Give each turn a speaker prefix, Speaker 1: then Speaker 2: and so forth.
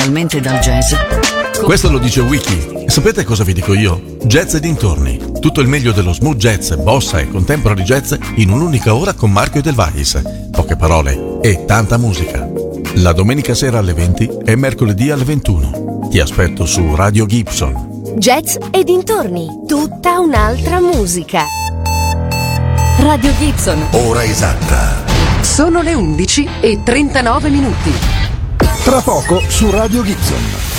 Speaker 1: fondamentalmente dal jazz.
Speaker 2: Questo lo dice Wiki. E sapete cosa vi dico io? Jazz e dintorni. Tutto il meglio dello smooth jazz, bossa e contemporary jazz in un'unica ora con Marco Edelweiss. Poche parole e tanta musica. La domenica sera alle 20 e mercoledì alle 21. Ti aspetto su Radio Gibson.
Speaker 3: Jazz e dintorni. Tutta un'altra musica. Radio Gibson.
Speaker 4: Ora esatta.
Speaker 5: Sono le 11:39.
Speaker 4: Tra poco su Radio Gibson.